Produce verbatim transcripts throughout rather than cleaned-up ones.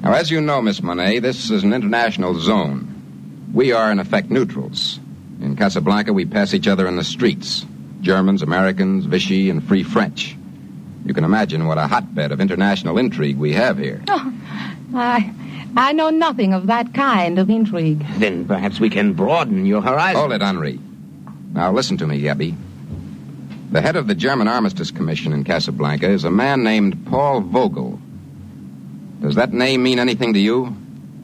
Now, as you know, Miss Monet, this is an international zone. We are, in effect, neutrals. In Casablanca, we pass each other in the streets. Germans, Americans, Vichy, and Free French. You can imagine what a hotbed of international intrigue we have here. Oh, I, I know nothing of that kind of intrigue. Then perhaps we can broaden your horizon. Hold it, Henri. Now, listen to me, Gabby. The head of the German Armistice Commission in Casablanca is a man named Paul Vogel. Does that name mean anything to you?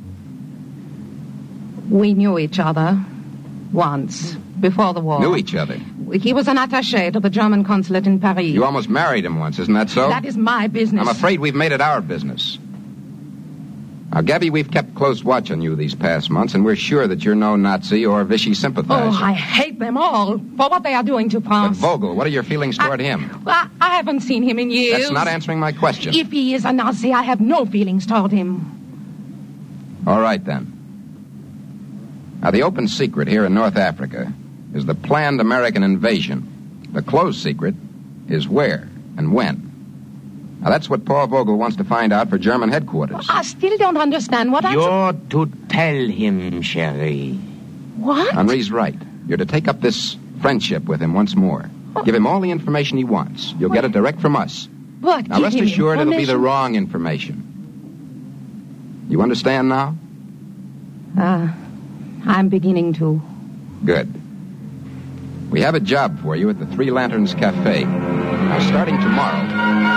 We knew each other once, before the war. Knew each other? He was an attaché to the German consulate in Paris. You almost married him once, isn't that so? That is my business. I'm afraid we've made it our business. Now, Gabby, we've kept close watch on you these past months, and we're sure that you're no Nazi or Vichy sympathizer. Oh, I hate them all for what they are doing to France. But Vogel, what are your feelings toward I, him? Well, I haven't seen him in years. That's not answering my question. If he is a Nazi, I have no feelings toward him. All right, then. Now, the open secret here in North Africa is the planned American invasion. The closed secret is where and when. Now, that's what Paul Vogel wants to find out for German headquarters. I still don't understand what I'm... You're to tell him, Cherie. What? Henri's right. You're to take up this friendship with him once more. Oh. Give him all the information he wants. You'll what? get it direct from us. What? Now, rest assured it'll be the information? wrong information. You understand now? Uh, I'm beginning to. Good. We have a job for you at the Three Lanterns Cafe. Now, starting tomorrow...